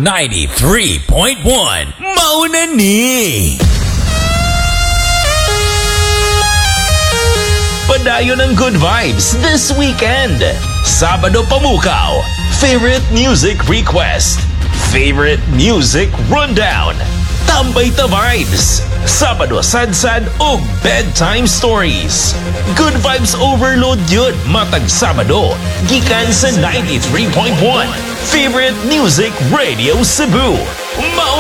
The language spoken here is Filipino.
93.1 Mauna ni! Padayon ng good vibes this weekend. Sabado Pamukaw, favorite music request, favorite music rundown, Tambay ta Vibes, Sabado Sadsad o bedtime stories. Good vibes overload yun matag Sabado, gikan sa 93.1 favorite music radio Cebu.